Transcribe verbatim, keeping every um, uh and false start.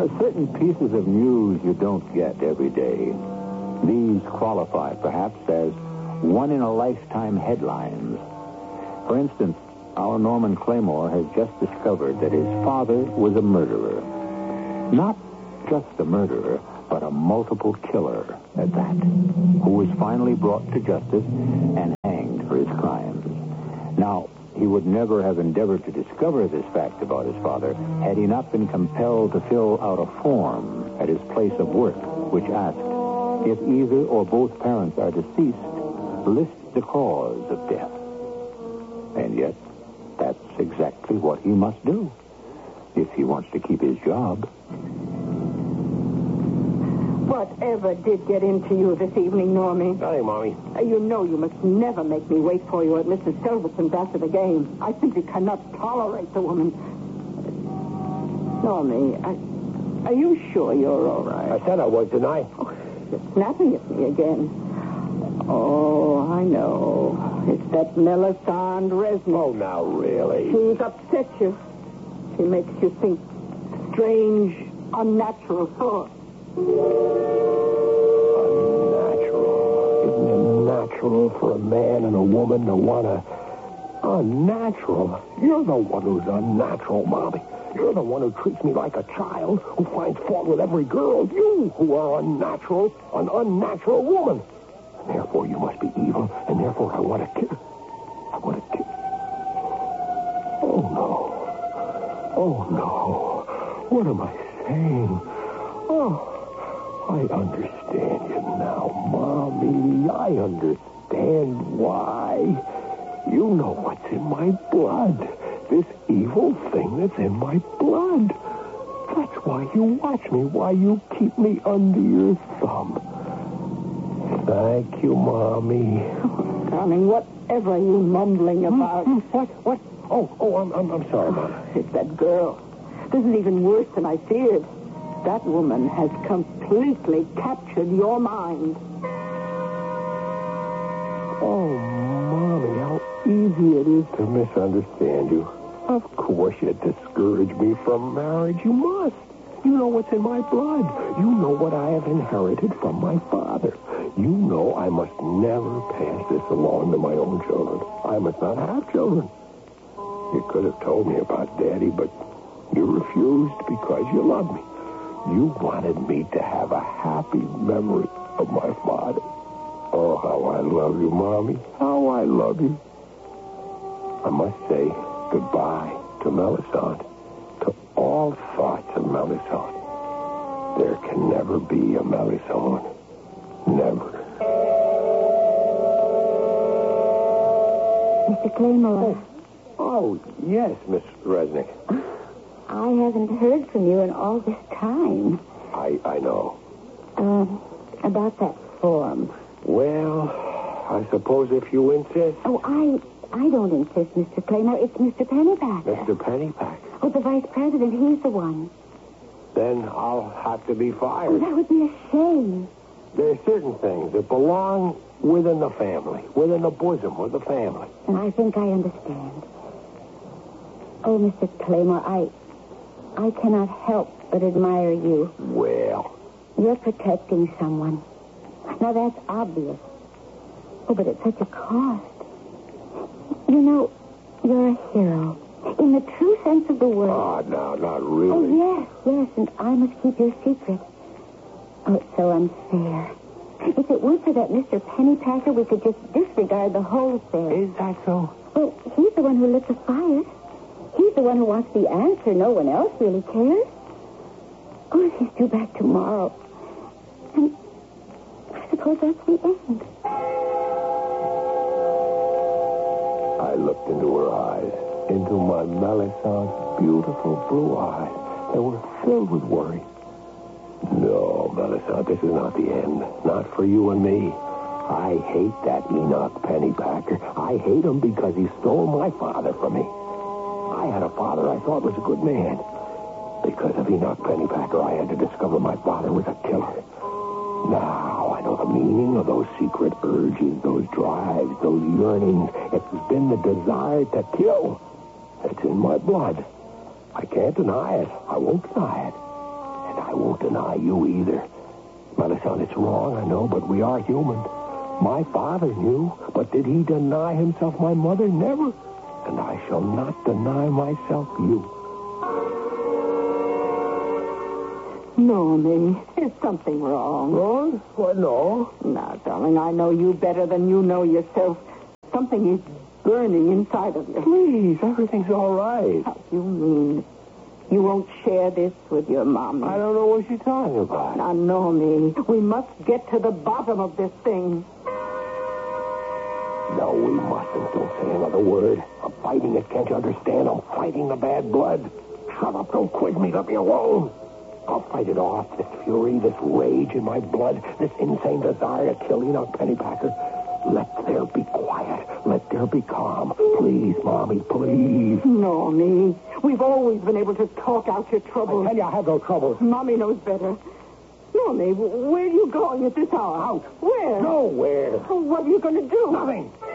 are certain pieces of news you don't get every day. These qualify, perhaps, as one-in-a-lifetime headlines. For instance, our Norman Claymore has just discovered that his father was a murderer. Not just a murderer, but a multiple killer at that, who was finally brought to justice and hanged for his crimes. Now, he would never have endeavored to discover this fact about his father had he not been compelled to fill out a form at his place of work, which asked, if either or both parents are deceased, list the cause of death. And yet, that's exactly what he must do if he wants to keep his job. Whatever did get into you this evening, Normie? Nothing, Mommy. Uh, you know you must never make me wait for you at Missus Silverson's after the game. I simply cannot tolerate the woman. Normie, I, are you sure you're all right? I said I was, didn't I? Oh, you're snapping at me again. Oh, I know. It's that Melisande Resnick. Oh, now, really? She's upset you. She makes you think strange, unnatural thoughts. Unnatural. Isn't it natural for a man and a woman to want to... Unnatural? You're the one who's unnatural, Mommy. You're the one who treats me like a child, who finds fault with every girl. You who are unnatural, an unnatural woman. And therefore you must be evil, and therefore I want to kill. I want to kill. Oh, no. Oh, no. What am I saying? Oh, I understand you now, Mommy. I understand why. You know what's in my blood. This evil thing that's in my blood. That's why you watch me, why you keep me under your thumb. Thank you, Mommy. Oh, darling, whatever are you mumbling about? Hmm, what? What? Oh, oh, I'm, I'm, I'm sorry, Mom. It's that girl. This is even worse than I feared. That woman has completely captured your mind. Oh, Mommy, how easy it is to misunderstand you. Of course you discourage me from marriage. You must. You know what's in my blood. You know what I have inherited from my father. You know I must never pass this along to my own children. I must not have children. You could have told me about Daddy, but you refused because you loved me. You wanted me to have a happy memory of my father. Oh, how I love you, Mommy. How I love you. I must say goodbye to Melisande, to all thoughts of Melisande. There can never be a Melisande. Never. Mister Claymore. Oh, oh yes, Miss Resnick. I haven't heard from you in all this time. I, I know. Um, about that form. Well, I suppose if you insist. Oh, I I don't insist, Mister Claymore. It's Mister Pennypacker. Mister Pennypacker? Oh, the vice president. He's the one. Then I'll have to be fired. Oh, that would be a shame. There are certain things that belong within the family, within the bosom of the family. And I think I understand. Oh, Mister Claymore, I... I cannot help but admire you. Well. You're protecting someone. Now, that's obvious. Oh, but at such a cost. You know, you're a hero. In the true sense of the word. Oh, no, not really. Oh, yes, yes, and I must keep your secret. Oh, it's so unfair. If it weren't for that Mister Pennypacker, we could just disregard the whole affair. Is that so? Well, he's the one who lit the fire. He's the one who wants the answer. No one else really cares. Oh, if he's due back tomorrow. And I suppose that's the end. I looked into her eyes, into my Melisandre's beautiful blue eyes that were filled with worry. No, Melisande, this is not the end. Not for you and me. I hate that Enoch Pennypacker. I hate him because he stole my father from me. I had a father I thought was a good man. Because of Enoch Pennypacker, I had to discover my father was a killer. Now I know the meaning of those secret urges, those drives, those yearnings. It's been the desire to kill. It's in my blood. I can't deny it. I won't deny it. And I won't deny you either. Melisande, it's wrong, I know, but we are human. My father knew, but did he deny himself my mother? Never. And I shall not deny myself you. Normie, there's something wrong. Wrong? What, no? Now, darling, I know you better than you know yourself. Something is burning inside of you. Please, everything's all right. How do you mean? You won't share this with your mom? I don't know what you're talking about. Now, Normie, we must get to the bottom of this thing. No, we mustn't. Don't say another word. I'm fighting it, can't you understand? I'm fighting the bad blood. Shut up, don't quiz me, let me alone. I'll fight it off, this fury, this rage in my blood, this insane desire to kill you now, Pennypacker. Let there be quiet. Let there be calm. Please, Mommy, please. Normie, we've always been able to talk out your troubles. I tell you, I have no troubles. Mommy knows better. Normie, where are you going at this hour? Out. Where? Nowhere. What are you going to do? Nothing.